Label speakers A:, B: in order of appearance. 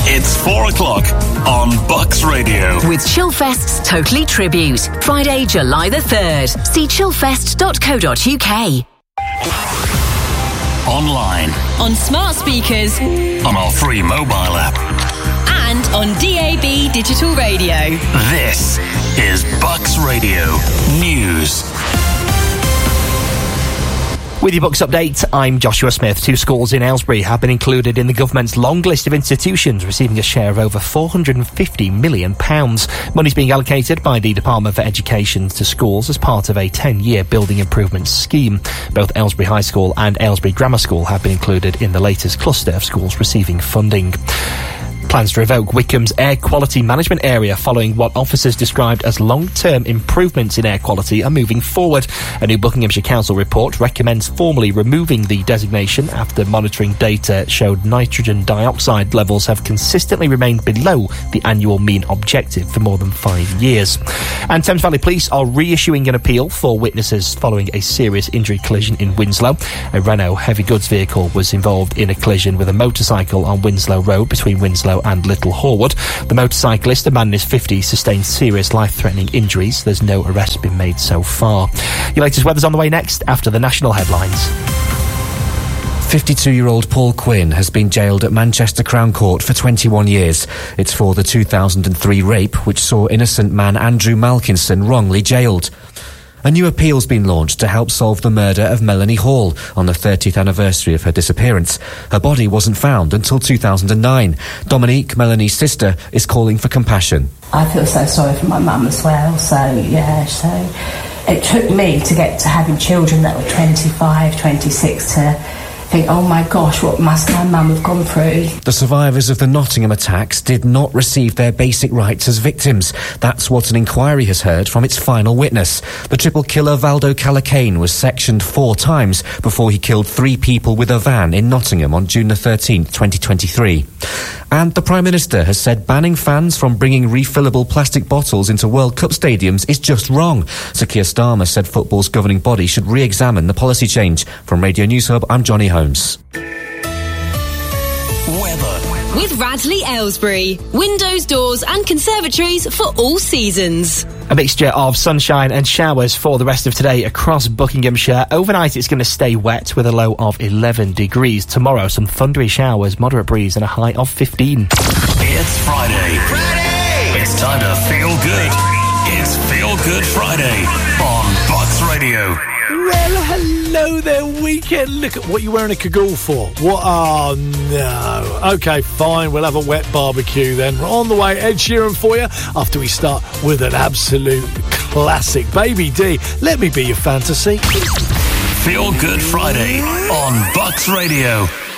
A: It's 4 o'clock on Bucks Radio.
B: With Chillfest's Totally Tribute. Friday, July the 3rd. See chillfest.co.uk.
A: Online.
C: On smart speakers.
A: On our free mobile app.
C: And on DAB Digital Radio.
A: This is Bucks Radio News.
D: With your Bucks update, I'm Joshua Smith. 2 schools in Aylesbury have been included in the government's long list of institutions receiving a share of over £450 million. Money's being allocated by the Department for Education to schools as part of a 10-year building improvement scheme. Both Aylesbury High School and Aylesbury Grammar School have been included in the latest cluster of schools receiving funding. Plans to revoke Wycombe's air quality management area following what officers described as long-term improvements in air quality are moving forward. A new Buckinghamshire Council report recommends formally removing the designation after monitoring data showed nitrogen dioxide levels have consistently remained below the annual mean objective for more than 5 years. And Thames Valley Police are reissuing an appeal for witnesses following a serious injury collision in Winslow. A Renault heavy goods vehicle was involved in a collision with a motorcycle on Winslow Road between Winslow and Little Horwood. The motorcyclist, a man in his 50s, sustained serious life-threatening injuries. There's no arrest been made so far. Your latest weather's on the way next after the national headlines.
E: 52-year-old Paul Quinn has been jailed at Manchester Crown Court for 21 years. It's for the 2003 rape, which saw innocent man Andrew Malkinson wrongly jailed. A new appeal's been launched to help solve the murder of Melanie Hall on the 30th anniversary of her disappearance. Her body wasn't found until 2009. Dominique, Melanie's sister, is calling for compassion.
F: I feel so sorry for my mum as well, so it took me to get to having children that were 25, 26 to think, oh my gosh, what must my mum have gone through?
E: The survivors of the Nottingham attacks did not receive their basic rights as victims. That's what an inquiry has heard from its final witness. The triple killer Valdo Calacane was sectioned 4 times before he killed 3 people with a van in Nottingham on June the 13th, 2023. And the Prime Minister has said banning fans from bringing refillable plastic bottles into World Cup stadiums is just wrong. Sir Keir Starmer said football's governing body should re-examine the policy change. From Radio News Hub, I'm Johnny Holmes.
A: Weather.
C: With Radley Aylesbury. Windows, doors and conservatories for all seasons.
D: A mixture of sunshine and showers for the rest of today across Buckinghamshire. Overnight it's going to stay wet with a low of 11 degrees. Tomorrow some thundery showers, moderate breeze and a high of 15.
A: It's Friday. It's time to feel good. It's Feel Good Friday on Bucks Radio.
G: Well, hello there, weekend. Look at what you're wearing a cagoule for. What? Oh, no. Okay, fine. We'll have a wet barbecue then. We're on the way. Ed Sheeran for you after we start with an absolute classic. Baby D, let me be your fantasy.
A: Feel Good Friday on Bucks Radio.